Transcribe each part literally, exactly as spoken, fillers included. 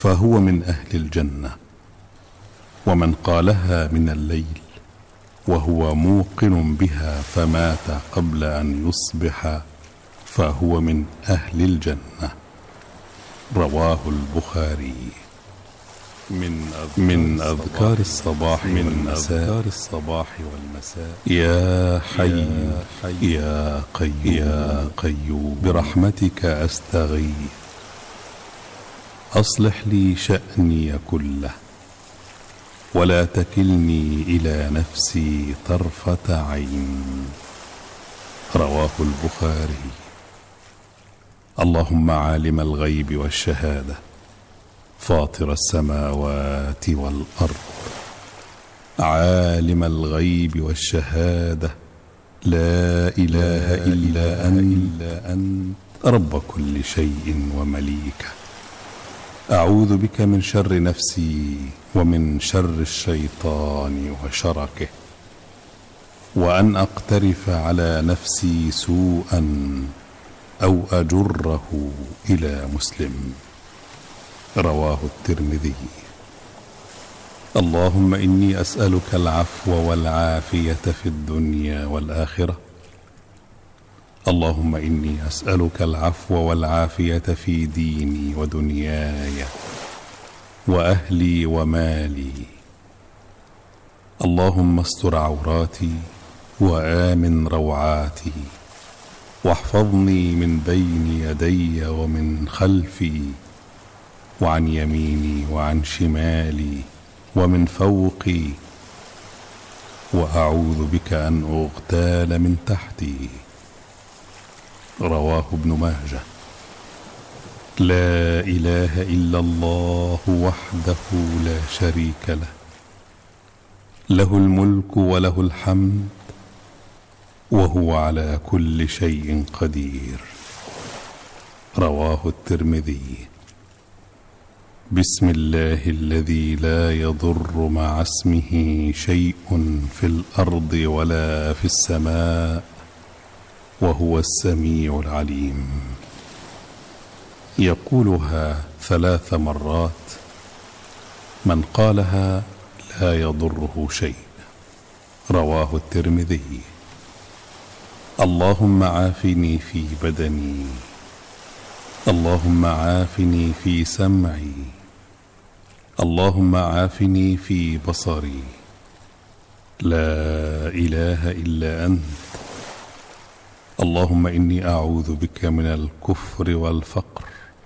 فهو من أهل الجنة. ومن قالها من الليل وهو موقن بها فمات قبل أن يصبح فهو من أهل الجنة. رواه البخاري. من أذكار, من أذكار الصباح والمساء الصباح والمساء يا حي يا قيوم يا قيوم برحمتك أستغيث أصلح لي شأني كله ولا تكلني إلى نفسي طرفة عين. رواه البخاري. اللهم عالم الغيب والشهادة فاطر السماوات والأرض عالم الغيب والشهادة لا إله إلا أنت رب كل شيء ومليكه. أعوذ بك من شر نفسي ومن شر الشيطان وشركه وأن أقترف على نفسي سوءا أو أجره إلى مسلم. رواه الترمذي. اللهم إني أسألك العفو والعافية في الدنيا والآخرة. اللهم إني أسألك العفو والعافية في ديني ودنياي وأهلي ومالي. اللهم استر عوراتي وآمن روعاتي واحفظني من بين يدي ومن خلفي وعن يميني وعن شمالي ومن فوقي وأعوذ بك أن أغتال من تحتي. رواه ابن ماجه. لا إله إلا الله وحده لا شريك له له الملك وله الحمد وهو على كل شيء قدير. رواه الترمذي. بسم الله الذي لا يضر مع اسمه شيء في الأرض ولا في السماء وهو السميع العليم. يقولها ثلاث مرات. من قالها لا يضره شيء. رواه الترمذي. اللهم عافني في بدني اللهم عافني في سمعي اللهم عافني في بصري. لا إله إلا أنت. اللهم إني أعوذ بك من الكفر والفقر.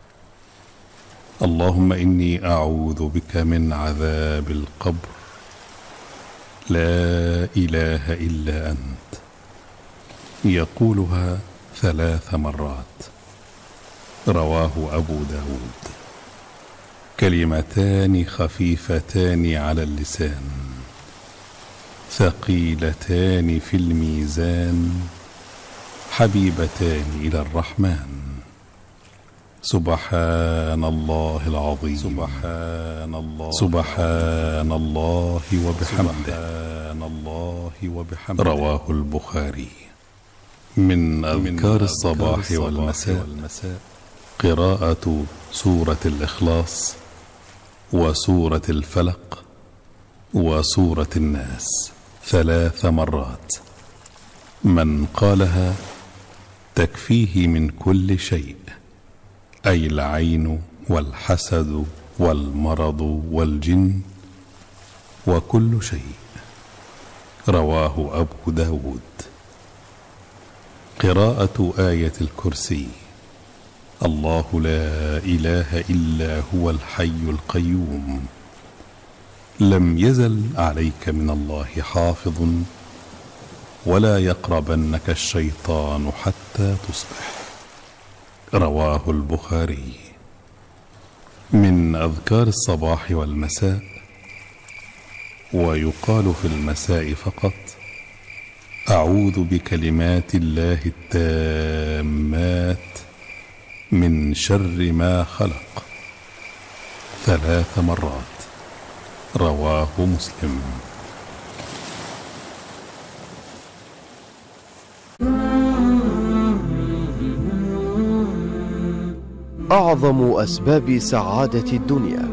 اللهم إني أعوذ بك من عذاب القبر. لا إله إلا أنت. يقولها ثلاث مرات. رواه أبو داود. كلمتان خفيفتان على اللسان ثقيلتان في الميزان حبيبتان إلى الرحمن. سبحان الله العظيم سبحان الله سبحان الله وبحمده سبحان الله وبحمده. رواه البخاري. من أذكار الصباح والمساء قراءة سورة الإخلاص وسورة الفلق وسورة الناس ثلاث مرات. من قالها تكفيه من كل شيء، أي العين والحسد والمرض والجن وكل شيء. رواه أبو داود. قراءة آية الكرسي. الله لا إله إلا هو الحي القيوم لم يزل عليك من الله حافظ ولا يقربنك الشيطان حتى تصبح. رواه البخاري. من أذكار الصباح والمساء. ويقال في المساء فقط: أعوذ بكلمات الله التامات من شر ما خلق ثلاث مرات. رواه مسلم. أعظم أسباب سعادة الدنيا.